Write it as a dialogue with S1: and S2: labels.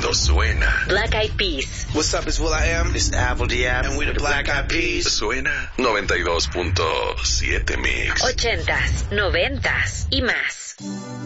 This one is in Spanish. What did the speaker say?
S1: cuando suena.
S2: Black Eyed Peas.
S3: What's up, it's will.i.am. It's Apple D.Ab. And we the Black Eyed Peas.
S1: Suena 92.7 Mix.
S2: 80s, 90s y más.